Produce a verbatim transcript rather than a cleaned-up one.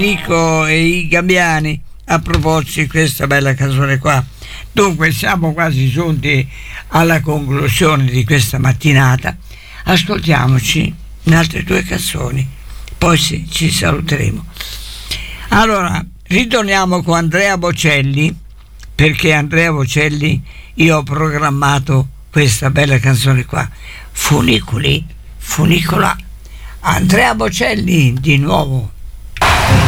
Enrico e i Gabbiani a proporci questa bella canzone qua. Dunque siamo quasi giunti alla conclusione di questa mattinata. Ascoltiamoci in altre due canzoni, poi sì, ci saluteremo. Allora, ritorniamo con Andrea Bocelli, perché Andrea Bocelli io ho programmato questa bella canzone qua, Funicoli, Funicola. Andrea Bocelli di nuovo